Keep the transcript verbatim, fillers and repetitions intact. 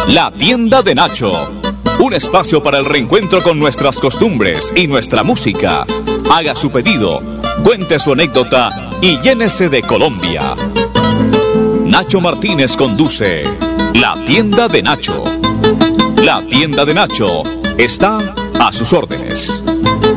La tienda de Nacho. Un espacio para el reencuentro con nuestras costumbres y nuestra música. Haga su pedido, cuente su anécdota y llénese de Colombia. Nacho Martínez conduce La tienda de Nacho. La tienda de Nacho está a sus órdenes.